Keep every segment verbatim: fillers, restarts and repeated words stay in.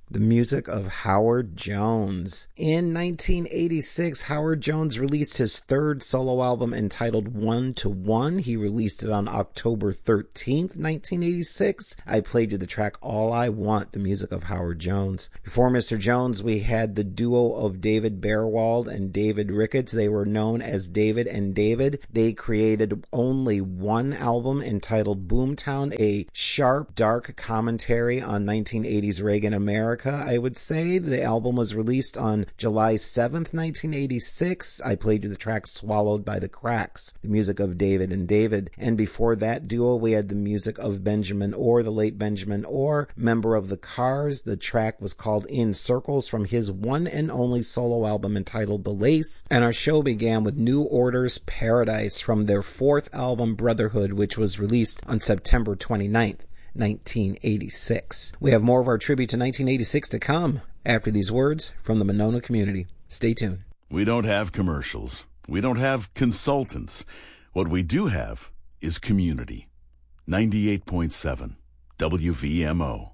The music of Howard Jones. In nineteen eighty-six, Howard Jones released his third solo album entitled One to One. He released it on October thirteenth, nineteen eighty-six. I played you the track All I Want, the music of Howard Jones. Before Mister Jones, we had the duo of David Bearwald and David Ricketts. They were known as David and David. They created only one album entitled Boomtown, a sharp, dark commentary on nineteen eighties Reagan America. I would say the album was released on July seventh, nineteen eighty-six. I played you the track Swallowed by the Cracks, the music of David and David. And before that duo, we had the music of Benjamin Orr, the late Benjamin Orr, member of the Cars. The track was called In Circles from his one and only solo album entitled The Lace. And our show began with New Order's Paradise from their fourth album Brotherhood, which was released on September twenty-ninth. nineteen eighty-six. We have more of our tribute to nineteen eighty-six to come after these words from the Monona community. Stay tuned. We don't have commercials. We don't have consultants. What we do have is community. ninety-eight point seven W V M O.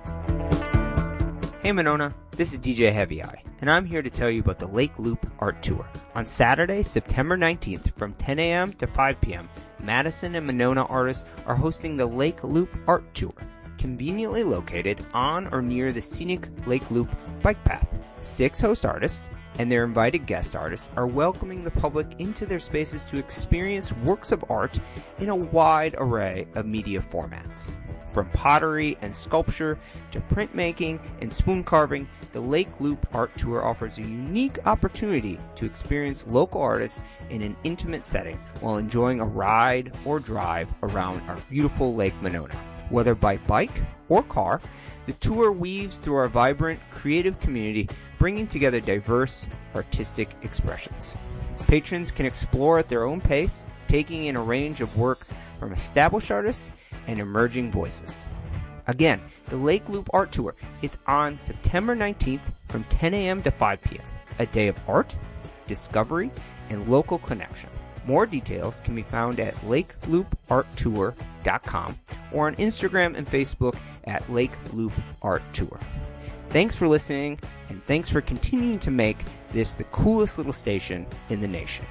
Hey Monona, this is D J Heavy Eye, and I'm here to tell you about the Lake Loop Art Tour. On Saturday, September nineteenth, from ten a.m. to five p.m., Madison and Monona artists are hosting the Lake Loop Art Tour, conveniently located on or near the scenic Lake Loop bike path. Six host artists and their invited guest artists are welcoming the public into their spaces to experience works of art in a wide array of media formats. From pottery and sculpture to printmaking and spoon carving, the Lake Loop Art Tour offers a unique opportunity to experience local artists in an intimate setting while enjoying a ride or drive around our beautiful Lake Monona. Whether by bike or car, the tour weaves through our vibrant, creative community, bringing together diverse artistic expressions. Patrons can explore at their own pace, taking in a range of works from established artists and emerging voices. Again, the Lake Loop Art Tour is on September nineteenth from ten a.m. to five p.m. A day of art, discovery, and local connection. More details can be found at lake loop art tour dot com or on Instagram and Facebook at Lake Loop Art Tour. Thanks for listening, and thanks for continuing to make this the coolest little station in the nation.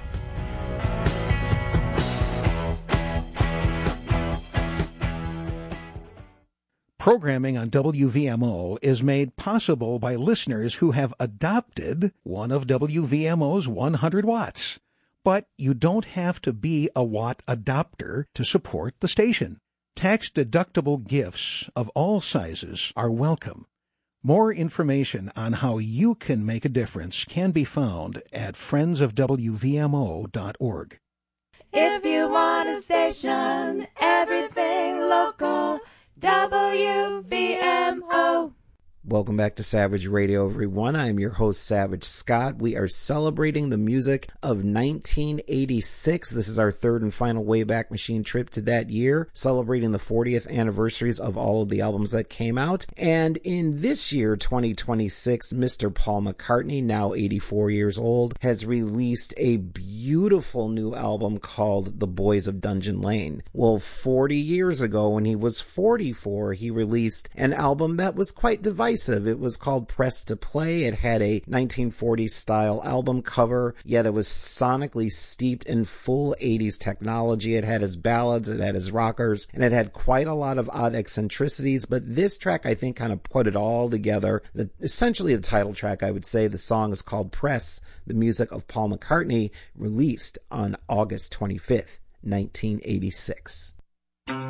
Programming on W V M O is made possible by listeners who have adopted one of W V M O's one hundred watts. But you don't have to be a watt adopter to support the station. Tax-deductible gifts of all sizes are welcome. More information on how you can make a difference can be found at friends of w v m o dot org. If you want a station, everything local, W V M O. Welcome back to Savage Radio, everyone. I am your host, Savage Scott. We are celebrating the music of nineteen eighty-six. This is our third and final Wayback Machine trip to that year, celebrating the fortieth anniversaries of all of the albums that came out. And in this year, twenty twenty-six, Mister Paul McCartney, now eighty-four years old, has released a beautiful new album called The Boys of Dungeon Lane. Well, forty years ago, when he was forty-four, he released an album that was quite divisive. It was called Press to Play. It had a nineteen forties style album cover, yet it was sonically steeped in full eighties technology. It had his ballads, it had his rockers, and it had quite a lot of odd eccentricities, but this track, I think, kind of put it all together. The, essentially the title track, I would say. The song is called Press, the music of Paul McCartney, released on August twenty-fifth, nineteen eighty-six.